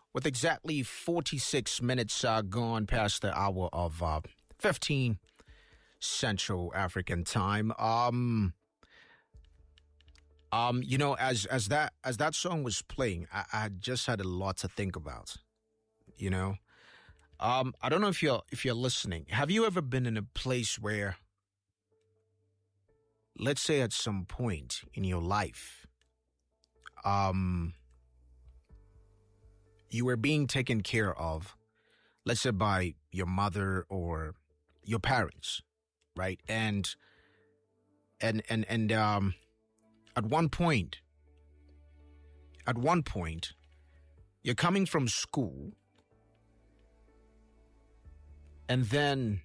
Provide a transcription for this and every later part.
With exactly 46 minutes gone past the hour of 15 Central African time. As that song was playing, I just had a lot to think about. I don't know if you're listening. Have you ever been in a place where, let's say at some point in your life, you were being taken care of, let's say by your mother or your parents, right? And at one point, you're coming from school, and then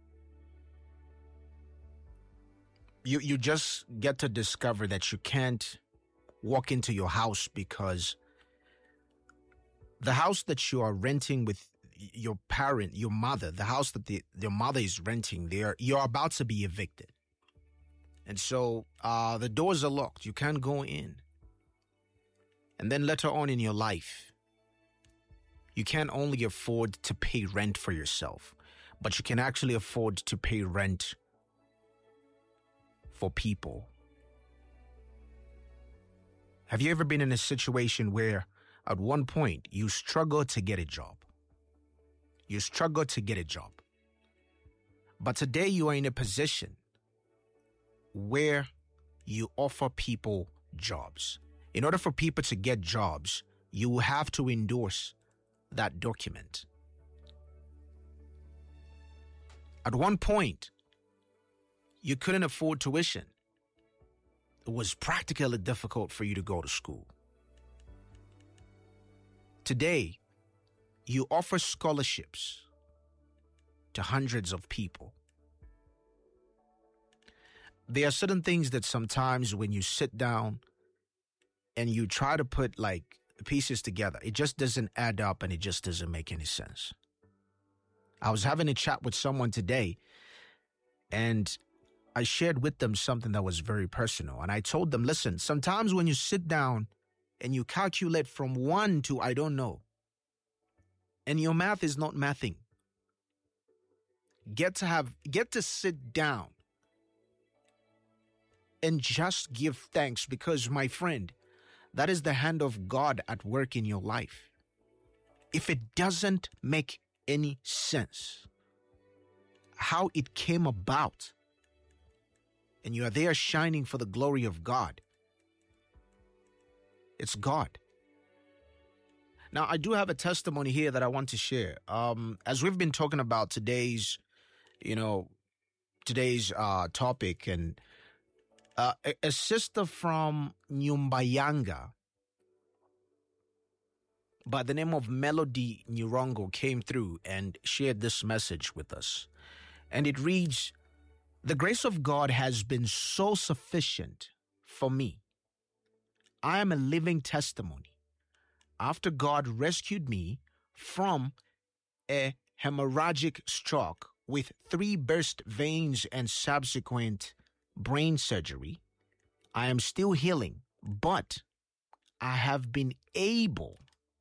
you just get to discover that you can't walk into your house because the house that you are renting with your parent, your mother, the house that your mother is renting there, you're about to be evicted. And so the doors are locked. You can't go in. And then later on in your life, you can't only afford to pay rent for yourself, but you can actually afford to pay rent for people. Have you ever been in a situation where at one point you struggle to get a job? You struggle to get a job. But today you are in a position where you offer people jobs. In order for people to get jobs, you have to endorse that document. At one point, you couldn't afford tuition. It was practically difficult for you to go to school. Today, you offer scholarships to hundreds of people. There are certain things that sometimes when you sit down and you try to put like pieces together, it just doesn't add up and it just doesn't make any sense. I was having a chat with someone today and I shared with them something that was very personal. And I told them, listen, sometimes when you sit down and you calculate from 1 to I don't know, and your math is not mathing, get to sit down and just give thanks, because my friend, that is the hand of God at work in your life. If it doesn't make any sense how it came about, and you are there shining for the glory of God, it's God. Now, I do have a testimony here that I want to share. As we've been talking about today's topic, and a sister from Nyumbayanga by the name of Melody Nyurongo came through and shared this message with us. And it reads, "The grace of God has been so sufficient for me. I am a living testimony. After God rescued me from a hemorrhagic stroke with 3 burst veins and subsequent brain surgery, I am still healing, but I have been able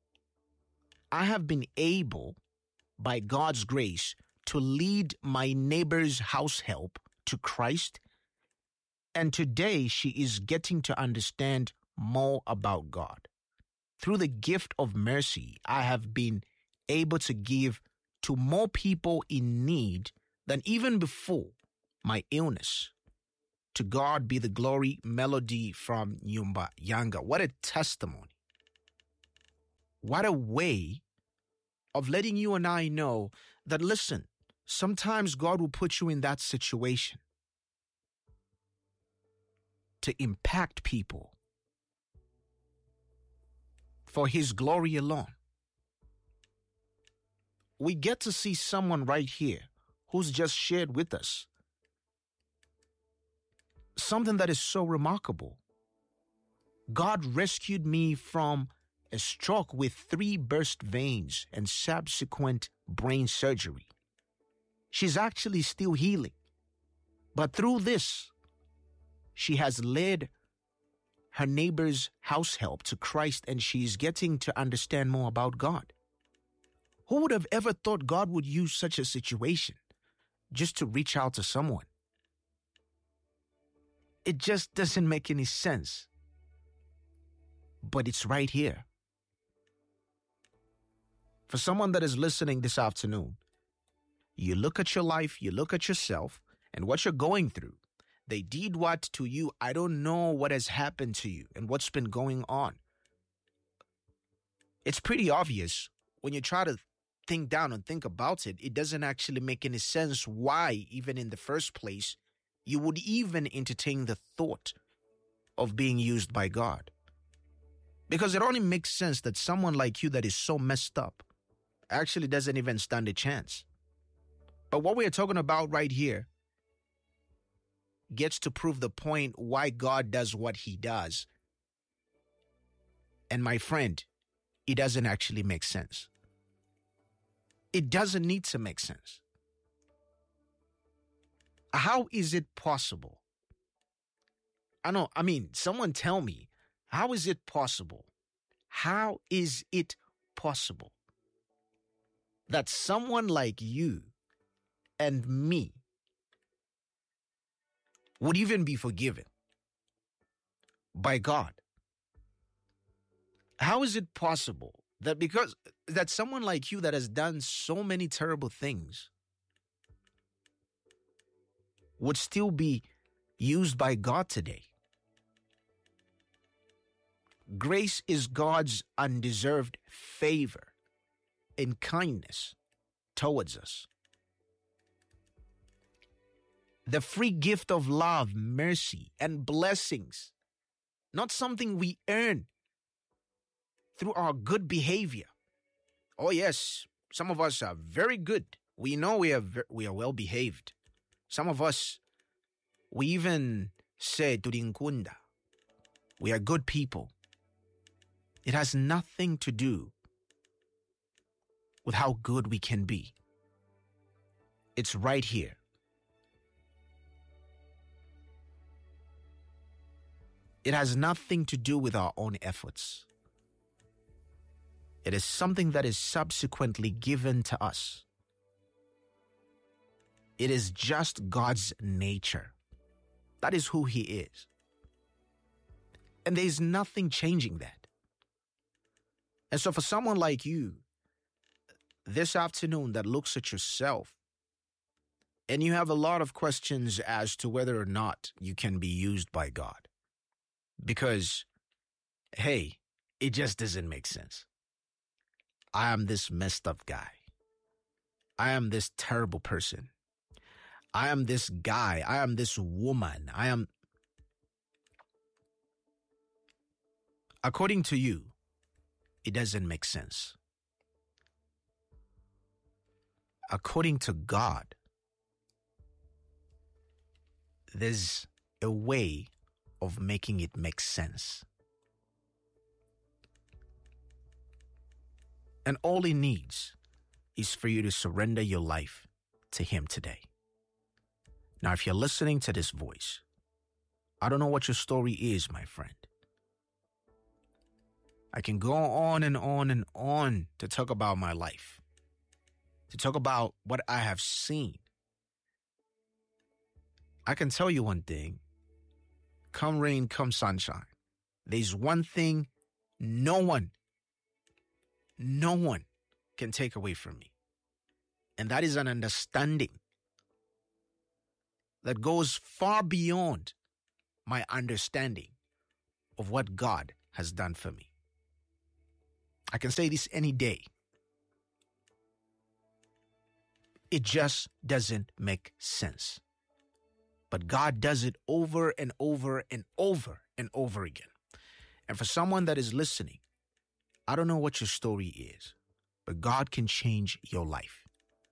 by God's grace to lead my neighbor's house help to Christ, and today she is getting to understand more about God. Through the gift of mercy, I have been able to give to more people in need than even before my illness. To God be the glory." Melody from Nyumbayanga. What a testimony. What a way of letting you and I know that, listen, sometimes God will put you in that situation to impact people for His glory alone. We get to see someone right here who's just shared with us something that is so remarkable. God rescued me from a stroke with 3 burst veins and subsequent brain surgery. She's actually still healing. But through this, she has led her neighbor's house help to Christ, and she's getting to understand more about God. Who would have ever thought God would use such a situation just to reach out to someone? It just doesn't make any sense. But it's right here. For someone that is listening this afternoon, you look at your life, you look at yourself, and what you're going through. They did what to you? I don't know what has happened to you and what's been going on. It's pretty obvious when you try to think down and think about it. It doesn't actually make any sense why, even in the first place, you would even entertain the thought of being used by God. Because it only makes sense that someone like you that is so messed up actually doesn't even stand a chance. But what we are talking about right here gets to prove the point why God does what he does. And my friend, it doesn't actually make sense. It doesn't need to make sense. How is it possible? Someone tell me, how is it possible? How is it possible that someone like you and me would even be forgiven by God? How is it possible that someone like you that has done so many terrible things would still be used by God today? Grace is God's undeserved favor and kindness towards us. The free gift of love, mercy, and blessings, not something we earn through our good behavior. Oh yes, some of us are very good. We know we are well behaved. Some of us, we even say Turinkunda, we are good people. It has nothing to do with how good we can be. It's right here. It has nothing to do with our own efforts. It is something that is subsequently given to us. It is just God's nature. That is who he is. And there is nothing changing that. And so for someone like you, this afternoon that looks at yourself, and you have a lot of questions as to whether or not you can be used by God. Because, hey, it just doesn't make sense. I am this messed up guy. I am this terrible person. I am this guy. I am this woman. According to you, it doesn't make sense. According to God, there's a way of making it make sense. And all he needs is for you to surrender your life to him today. Now, if you're listening to this voice, I don't know what your story is, my friend. I can go on and on and on to talk about my life, to talk about what I have seen. I can tell you one thing. Come rain, come sunshine. There's one thing no one can take away from me. And that is an understanding that goes far beyond my understanding of what God has done for me. I can say this any day. It just doesn't make sense. But God does it over and over and over and over again. And for someone that is listening, I don't know what your story is, but God can change your life.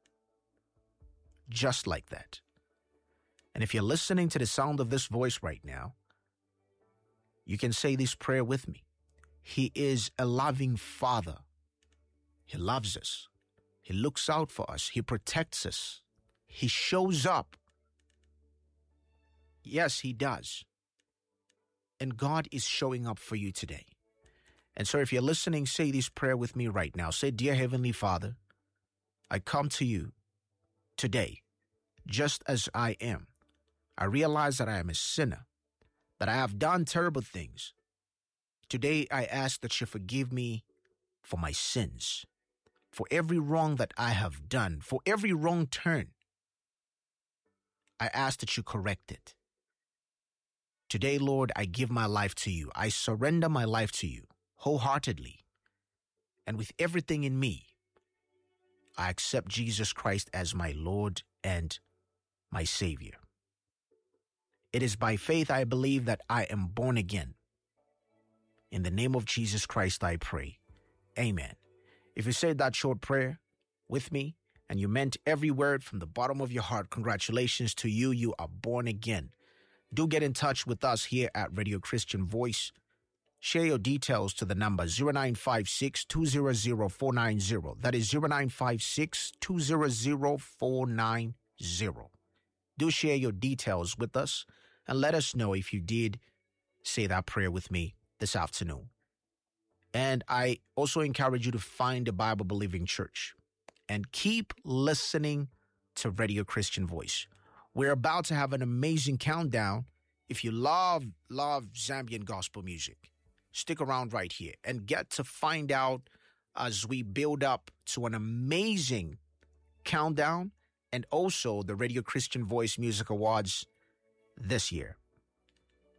Just like that. And if you're listening to the sound of this voice right now, you can say this prayer with me. He is a loving Father. He loves us. He looks out for us. He protects us. He shows up. Yes, he does. And God is showing up for you today. And so if you're listening, say this prayer with me right now. Say, Dear Heavenly Father, I come to you today just as I am. I realize that I am a sinner, that I have done terrible things. Today, I ask that you forgive me for my sins, for every wrong that I have done, for every wrong turn. I ask that you correct it. Today, Lord, I give my life to you. I surrender my life to you wholeheartedly. And with everything in me, I accept Jesus Christ as my Lord and my Savior. It is by faith I believe that I am born again. In the name of Jesus Christ, I pray. Amen. If you said that short prayer with me and you meant every word from the bottom of your heart, congratulations to you. You are born again. Do get in touch with us here at Radio Christian Voice. Share your details to the number 0956-200-490. That is 0956-200-490. Do share your details with us and let us know if you did say that prayer with me this afternoon. And I also encourage you to find a Bible-believing church and keep listening to Radio Christian Voice. We're about to have an amazing countdown. If you love Zambian gospel music, stick around right here and get to find out as we build up to an amazing countdown and also the Radio Christian Voice Music Awards this year.